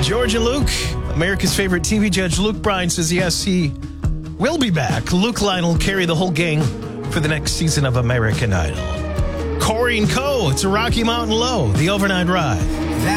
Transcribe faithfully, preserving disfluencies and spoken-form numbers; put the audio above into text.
George and Luke, America's favorite T V judge, Luke Bryan, says yes, he will be back. Luke Lyon will carry the whole gang for the next season of American Idol. Corey and Co., it's a Rocky Mountain Low, the overnight ride.